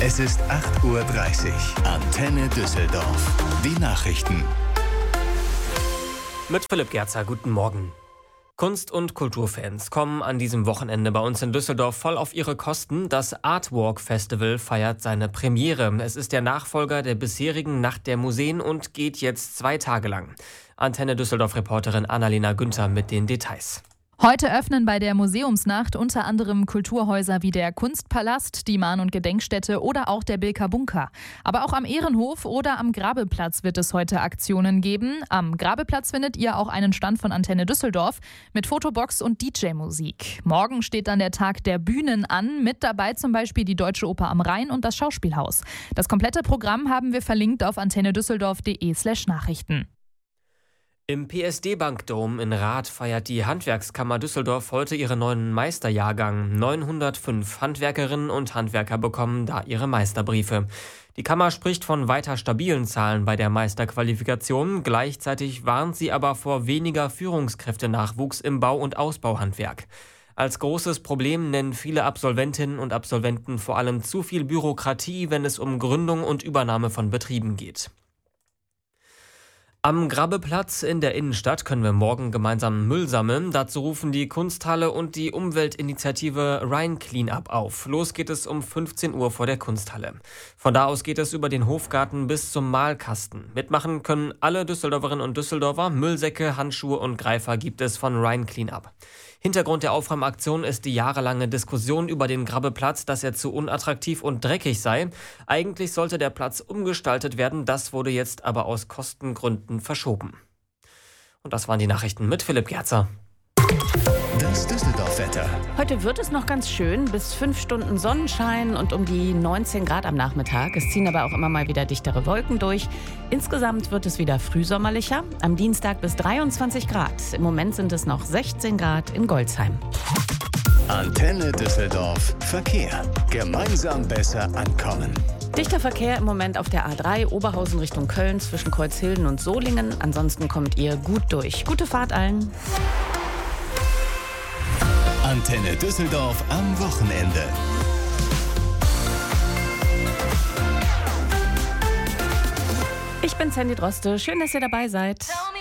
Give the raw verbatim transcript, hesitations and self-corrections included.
Es ist acht Uhr dreißig. Antenne Düsseldorf. Die Nachrichten. Mit Philipp Gerzer, guten Morgen. Kunst- und Kulturfans kommen an diesem Wochenende bei uns in Düsseldorf voll auf ihre Kosten. Das Artwalk Festival feiert seine Premiere. Es ist der Nachfolger der bisherigen Nacht der Museen und geht jetzt zwei Tage lang. Antenne Düsseldorf-Reporterin Annalena Günther mit den Details. Heute öffnen bei der Museumsnacht unter anderem Kulturhäuser wie der Kunstpalast, die Mahn- und Gedenkstätte oder auch der Bilker Bunker. Aber auch am Ehrenhof oder am Grabeplatz wird es heute Aktionen geben. Am Grabeplatz findet ihr auch einen Stand von Antenne Düsseldorf mit Fotobox und D J-Musik. Morgen steht dann der Tag der Bühnen an, mit dabei zum Beispiel die Deutsche Oper am Rhein und das Schauspielhaus. Das komplette Programm haben wir verlinkt auf antennedüsseldorf.de slash Nachrichten. Im P S D-Bankdom in Rath feiert die Handwerkskammer Düsseldorf heute ihren neuen Meisterjahrgang. neunhundertfünf Handwerkerinnen und Handwerker bekommen da ihre Meisterbriefe. Die Kammer spricht von weiter stabilen Zahlen bei der Meisterqualifikation. Gleichzeitig warnt sie aber vor weniger Führungskräftenachwuchs im Bau- und Ausbauhandwerk. Als großes Problem nennen viele Absolventinnen und Absolventen vor allem zu viel Bürokratie, wenn es um Gründung und Übernahme von Betrieben geht. Am Grabeplatz in der Innenstadt können wir morgen gemeinsam Müll sammeln. Dazu rufen die Kunsthalle und die Umweltinitiative Rhein Cleanup auf. Los geht es um fünfzehn Uhr vor der Kunsthalle. Von da aus geht es über den Hofgarten bis zum Malkasten. Mitmachen können alle Düsseldorferinnen und Düsseldorfer. Müllsäcke, Handschuhe und Greifer gibt es von Rhein Cleanup. Hintergrund der Aufräumaktion ist die jahrelange Diskussion über den Grabeplatz, dass er zu unattraktiv und dreckig sei. Eigentlich sollte der Platz umgestaltet werden, das wurde jetzt aber aus Kostengründen verschoben. Und das waren die Nachrichten mit Philipp Gerzer. Das Düsseldorf-Wetter. Heute wird es noch ganz schön, bis fünf Stunden Sonnenschein und um die neunzehn Grad am Nachmittag. Es ziehen aber auch immer mal wieder dichtere Wolken durch. Insgesamt wird es wieder frühsommerlicher. Am Dienstag bis dreiundzwanzig Grad. Im Moment sind es noch sechzehn Grad in Golzheim. Antenne Düsseldorf. Verkehr. Gemeinsam besser ankommen. Dichter Verkehr im Moment auf der A drei, Oberhausen Richtung Köln zwischen Kreuzhilden und Solingen. Ansonsten kommt ihr gut durch. Gute Fahrt allen. Antenne Düsseldorf am Wochenende. Ich bin Sandy Droste. Schön, dass ihr dabei seid.